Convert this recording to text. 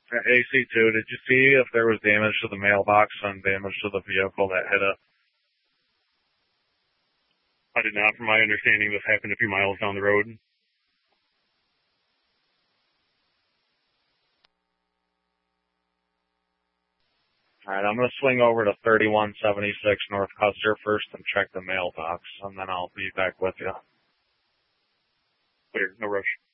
AC2, did you see if there was damage to the mailbox and damage to the vehicle that hit it? I did not. From my understanding, this happened a few miles down the road. Alright, I'm gonna swing over to 3176 North Custer first and check the mailbox, and then I'll be back with you. Clear, no rush.